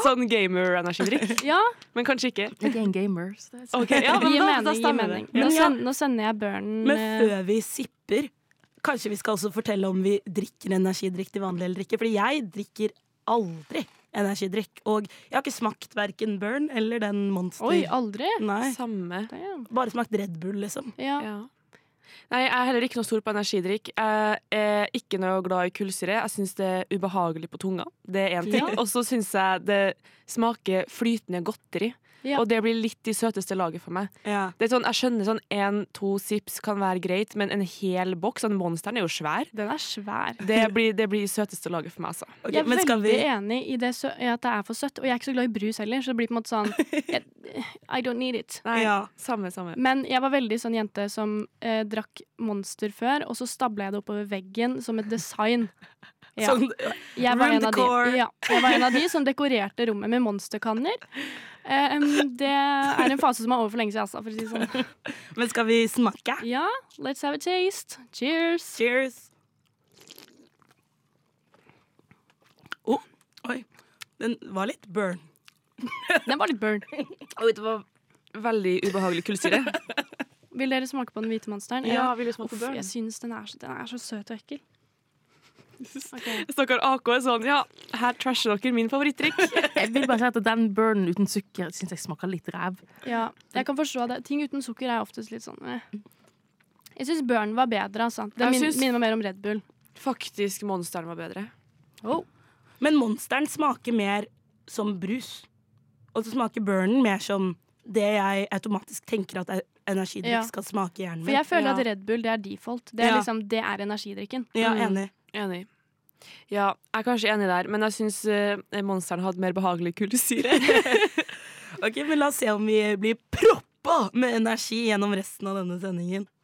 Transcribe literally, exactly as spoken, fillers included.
Sånn gamer-energidrikk. Ja. Men kanskje ikke. Jeg er en gamer. Så det er Ok, ja, men Gir da, mening, da gir stemmer mening. det. Nå, Ja. send, nå sender jeg børnen Men eh, før vi sipper, kanskje vi skal også fortelle om vi drikker energidrikk til vanlig eller ikke. Fordi jeg drikker aldri energidrikk. Og jeg har ikke smakt hverken Burn eller den Monster. Oi, aldri? Nei, Samme. Damn. bare smakt Red Bull, liksom. Ja. Ja. Nei, jeg er heller ikke noe stor på energidrikk. Jeg er ikke noe glad i kullsyre. Jeg syns det er ubehagelig på tunga. Det er en ting. Ja. Og så syns jeg det smaker flytende godteri. Ja. Og det blir litt i søteste laget for meg. Ja. Det er sånn, jeg skjønner sånn en, to sips kan være greit, men en hel boks, sånn Monsteren er jo svær. Den er svær. Det blir, det blir i søteste laget for meg, altså. Ok, Jeg er men skal veldig vi enig i, det sø i at det er for søtt, og jeg er ikke så glad i brus heller, så det blir på en måte sånn jeg, I don't need it. Nei, Ja. samme, samme. Men jeg var veldig sånn jente som eh, drakk Monster før, og så stabla jeg det oppover veggen som et design. Ja. sånn, Jeg var, room en av de, decor. ja, jeg var en av de som dekorerte rommet med monsterkanner. Eh, em, det er en fase som er over for lenge siden, altså, for å si det sånn. Men skal vi smake? Ja, let's have a taste. Cheers. Cheers. Oh, oi. Den var litt burn. Den var litt burn. Oi, det var veldig ubehagelig kullsyre. Vil dere smake på den hvite monsteren? Ja, vil du smake på Uff, burn? jeg synes den er, så, den er så søt og ekkel. Okay. Stakkar A K er sånn, ja, her trasher dere min favorittdrikk. Jeg vil bare si at den burnen uten sukker synes jeg smaker litt ræv. Ja, jeg kan forstå det. Ting uten sukker er oftest litt sånn eh. Jeg synes burn var bedre, altså. Det Jeg min, synes- minner meg mer om Red Bull. Faktisk, Monsteren var bedre. Oh. Men Monsteren smaker mer som brus. Og så smaker Burnen mer som det jeg automatisk tenker at energidrikk Ja. skal smake i hjernen For min. jeg føler Ja. at Red Bull, det er default. Det er Ja. liksom, det er energidrikken. Ja, Mm. enig. Enig. Ja, jeg er kanskje enig der, men jeg syns uh, Monsteren hadde mer behagelig kullsyre. Ok, men la oss se om vi blir proppa med energi gjennom resten av denne sendingen.